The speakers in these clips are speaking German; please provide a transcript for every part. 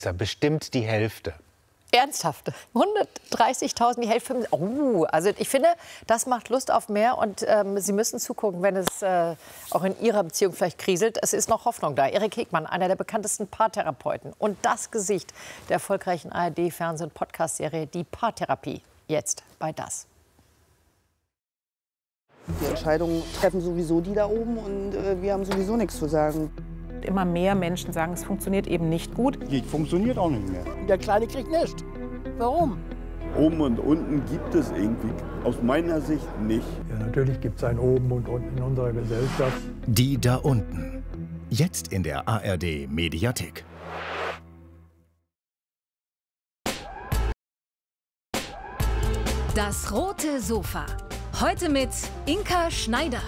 Bestimmt die Hälfte. Ernsthaft? 130.000, die Hälfte. Oh, also ich finde, das macht Lust auf mehr. Und Sie müssen zugucken, wenn es auch in Ihrer Beziehung vielleicht kriselt. Es ist noch Hoffnung da. Erik Hegmann, einer der bekanntesten Paartherapeuten und das Gesicht der erfolgreichen ARD-Fernseh- und Podcast-Serie Die Paartherapie. Jetzt bei Das. Die Entscheidungen treffen sowieso die da oben und wir haben sowieso nichts zu sagen. Immer mehr Menschen sagen, es funktioniert eben nicht gut. Die funktioniert auch nicht mehr. Der Kleine kriegt nichts. Warum? Oben und unten gibt es irgendwie aus meiner Sicht nicht. Ja, natürlich gibt es ein Oben und Unten in unserer Gesellschaft. Die da unten. Jetzt in der ARD Mediathek. Das rote Sofa. Heute mit Inka Schneider.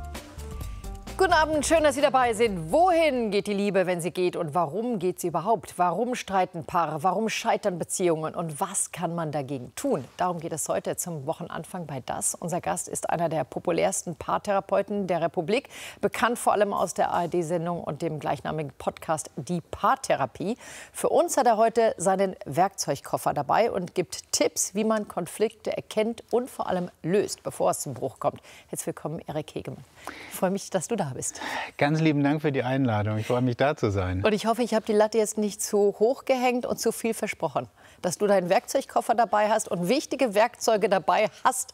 Guten Abend, schön, dass Sie dabei sind. Wohin geht die Liebe, wenn sie geht? Und warum geht sie überhaupt? Warum streiten Paare? Warum scheitern Beziehungen? Und was kann man dagegen tun? Darum geht es heute zum Wochenanfang bei Das. Unser Gast ist einer der populärsten Paartherapeuten der Republik. Bekannt vor allem aus der ARD-Sendung und dem gleichnamigen Podcast Die Paartherapie. Für uns hat er heute seinen Werkzeugkoffer dabei und gibt Tipps, wie man Konflikte erkennt und vor allem löst, bevor es zum Bruch kommt. Herzlich willkommen, Erik Hegmann. Ich freue mich, dass du da bist. Ganz lieben Dank für die Einladung. Ich freue mich, da zu sein. Und ich hoffe, ich habe die Latte jetzt nicht zu hoch gehängt und zu viel versprochen. Dass du deinen Werkzeugkoffer dabei hast und wichtige Werkzeuge dabei hast,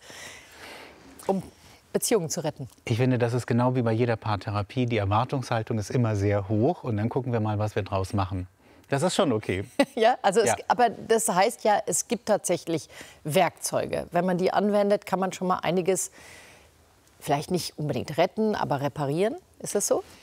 um Beziehungen zu retten. Ich finde, das ist genau wie bei jeder Paartherapie. Die Erwartungshaltung ist immer sehr hoch. Und dann gucken wir mal, was wir draus machen. Das ist schon okay. Ja, also Ja. Aber das heißt ja, es gibt tatsächlich Werkzeuge. Wenn man die anwendet, kann man schon mal einiges vielleicht nicht unbedingt retten, aber reparieren. Ist das so?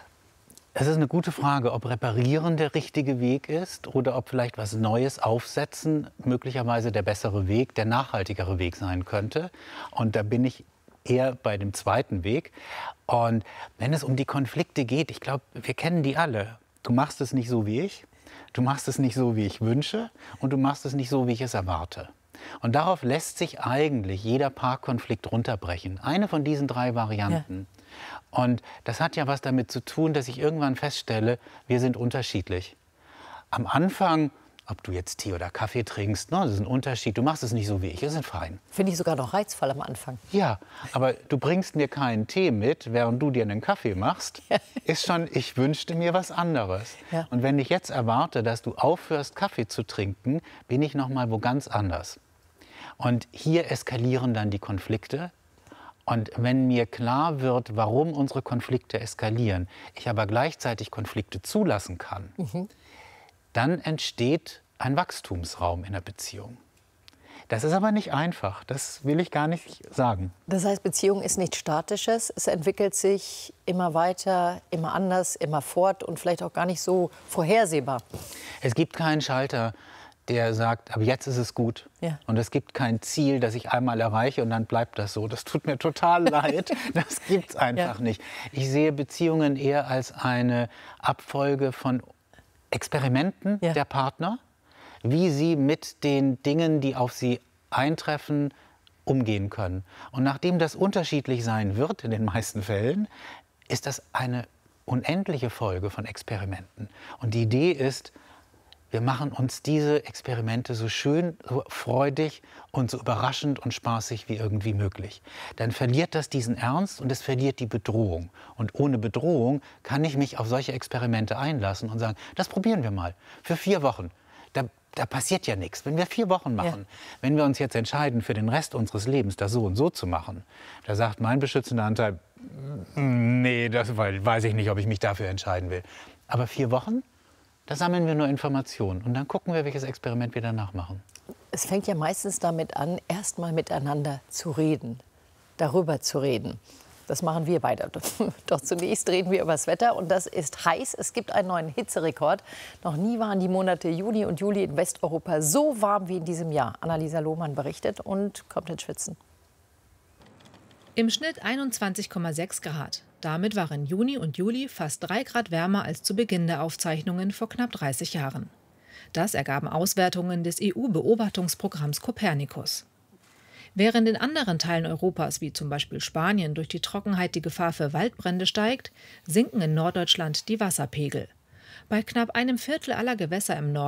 Es ist eine gute Frage, ob reparieren der richtige Weg ist oder ob vielleicht was Neues aufsetzen möglicherweise der bessere Weg, der nachhaltigere Weg sein könnte. Und da bin ich eher bei dem zweiten Weg. Und wenn es um die Konflikte geht, ich glaube, wir kennen die alle. Du machst es nicht so wie ich, du machst es nicht so, wie ich wünsche und du machst es nicht so, wie ich es erwarte. Und darauf lässt sich eigentlich jeder Paarkonflikt runterbrechen. Eine von diesen drei Varianten. Ja. Und das hat ja was damit zu tun, dass ich irgendwann feststelle, wir sind unterschiedlich. Am Anfang, ob du jetzt Tee oder Kaffee trinkst, das ist ein Unterschied. Du machst es nicht so wie ich, wir sind fein. Finde ich sogar noch reizvoll am Anfang. Ja, aber du bringst mir keinen Tee mit, während du dir einen Kaffee machst, ist schon, ich wünschte mir was anderes. Ja. Und wenn ich jetzt erwarte, dass du aufhörst, Kaffee zu trinken, bin ich noch mal wo ganz anders. Und hier eskalieren dann die Konflikte. Und wenn mir klar wird, warum unsere Konflikte eskalieren, ich aber gleichzeitig Konflikte zulassen kann, dann entsteht ein Wachstumsraum in der Beziehung. Das ist aber nicht einfach, das will ich gar nicht sagen. Das heißt, Beziehung ist nichts Statisches, es entwickelt sich immer weiter, immer anders, immer fort und vielleicht auch gar nicht so vorhersehbar. Es gibt keinen Schalter, der sagt, aber jetzt ist es gut. Ja. Und es gibt kein Ziel, das ich einmal erreiche und dann bleibt das so. Das tut mir total leid. Das gibt's einfach nicht. Ich sehe Beziehungen eher als eine Abfolge von Experimenten der Partner, wie sie mit den Dingen, die auf sie eintreffen, umgehen können. Und nachdem das unterschiedlich sein wird, in den meisten Fällen, ist das eine unendliche Folge von Experimenten. Und die Idee ist, wir machen uns diese Experimente so schön, so freudig und so überraschend und spaßig wie irgendwie möglich. Dann verliert das diesen Ernst und es verliert die Bedrohung. Und ohne Bedrohung kann ich mich auf solche Experimente einlassen und sagen, das probieren wir mal für 4 Wochen. Da passiert ja nichts. Wenn wir 4 Wochen machen, wenn wir uns jetzt entscheiden, für den Rest unseres Lebens das so und so zu machen, da sagt mein beschützender Anteil, nee, das weiß ich nicht, ob ich mich dafür entscheiden will. Aber 4 Wochen? Da sammeln wir nur Informationen und dann gucken wir, welches Experiment wir danach machen. Es fängt ja meistens damit an, erst mal miteinander zu reden, darüber zu reden. Das machen wir beide. Doch zunächst reden wir über das Wetter und das ist heiß. Es gibt einen neuen Hitzerekord. Noch nie waren die Monate Juni und Juli in Westeuropa so warm wie in diesem Jahr. Annalisa Lohmann berichtet und kommt ins Schwitzen. Im Schnitt 21,6 Grad. Damit waren Juni und Juli fast 3 Grad wärmer als zu Beginn der Aufzeichnungen vor knapp 30 Jahren. Das ergaben Auswertungen des EU-Beobachtungsprogramms Copernicus. Während in anderen Teilen Europas, wie zum Beispiel Spanien, durch die Trockenheit die Gefahr für Waldbrände steigt, sinken in Norddeutschland die Wasserpegel. Bei knapp einem Viertel aller Gewässer im Norden